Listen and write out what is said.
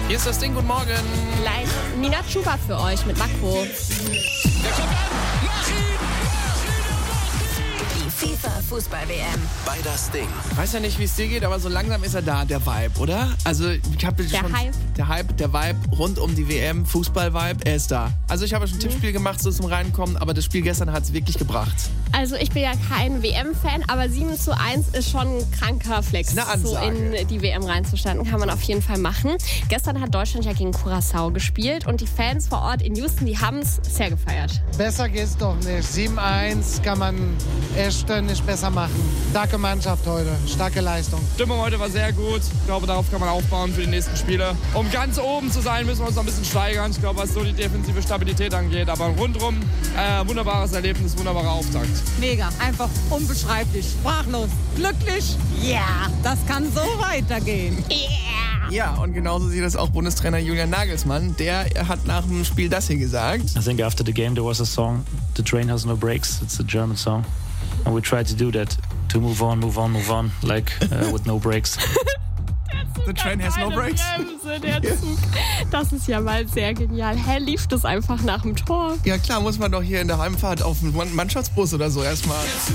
Hier ist das Ding, guten Morgen. Gleich Nina Chuba für euch mit Makro. Der kommt an, mach ihn! Die FIFA-Fußball-WM. Bei das Ding. Weiß ja nicht, wie es dir geht, aber so langsam ist er da, der Vibe, oder? Also ich habe schon... Hype. Der Hype, der Vibe rund um die WM, Fußball-Vibe, er ist da. Also ich habe schon ein Tippspiel gemacht, so zum Reinkommen, aber das Spiel gestern hat es wirklich gebracht. Also ich bin ja kein WM-Fan, aber 7:1 ist schon ein kranker Flex. Eine Ansage. So in die WM reinzustarten, kann man auf jeden Fall machen. Gestern hat Deutschland ja gegen Curaçao gespielt und die Fans vor Ort in Houston, die haben es sehr gefeiert. Besser geht's doch nicht. 7:1 kann man echt nicht besser machen. Starke Mannschaft heute, starke Leistung. Stimmung heute war sehr gut. Ich glaube, darauf kann man aufbauen für die nächsten Spiele. Um ganz oben zu sein, müssen wir uns noch ein bisschen steigern. Ich glaube, was so die defensive Stabilität angeht. Aber rundherum, wunderbares Erlebnis, wunderbarer Auftakt. Mega, einfach unbeschreiblich, sprachlos, glücklich. Ja, das kann so weitergehen. Ja, und genauso sieht das auch Bundestrainer Julian Nagelsmann. Der hat nach dem Spiel das hier gesagt. I think after the game there was a song, The Train Has No Brakes. It's a German song. And we tried to do that, to move on, like with no brakes. The train has no brakes. Bremse, der Zug. Das ist ja mal sehr genial. Lief das einfach nach dem Tor? Ja klar, muss man doch hier in der Heimfahrt auf einen Mannschaftsbus oder so erstmal.